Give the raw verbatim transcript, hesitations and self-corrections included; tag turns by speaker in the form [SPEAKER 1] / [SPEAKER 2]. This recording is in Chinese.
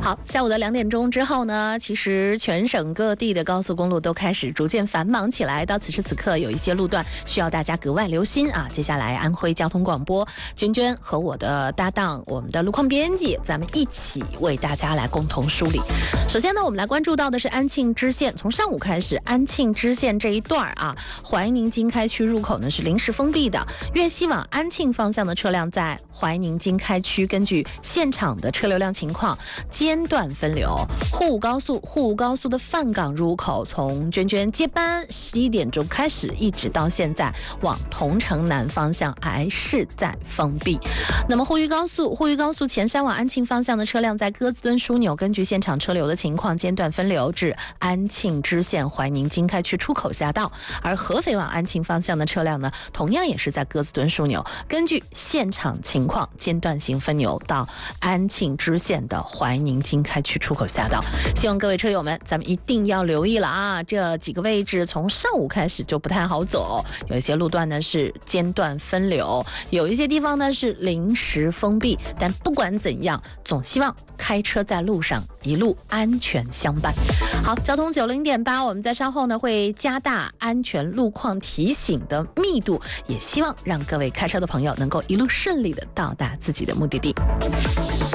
[SPEAKER 1] 好，下午的两点钟之后呢，其实全省各地的高速公路都开始逐渐繁忙起来。到此时此刻，有一些路段需要大家格外留心啊。接下来，安徽交通广播娟娟和我的搭档，我们的路况编辑，咱们一起为大家来共同梳理。首先呢，我们来关注到的是安庆支线，从上午开始，安庆支线这一段啊，怀宁经开区入口呢是临时封闭的。粤西往安庆方向的车辆在怀宁经开区，根据现场的车流量情况，间断分流。沪武高速，沪武高速的范港入口，从娟娟接班十一点钟开始，一直到现在，往桐城南方向还是在封闭。那么沪渝高速，沪渝高速前山往安庆方向的车辆在鸽子墩枢纽，根据现场车流的情况，间断分流至安庆支线怀宁经开区出口下道。而合肥往安庆方向的车辆呢，同样也是在鸽子墩枢纽，根据现场情况，间断性分流到安庆支线的怀宁经开区出口下道。希望各位车友们，咱们一定要留意了啊！这几个位置从上午开始就不太好走，有一些路段呢是间断分流，有一些地方呢是临时封闭。但不管怎样，总希望开车在路上一路安全相伴。好，交通九零点八，我们在稍后呢会加大安全路况提醒的密度，也希望让各位开车的朋友能够一路顺利的到达自己的目的地。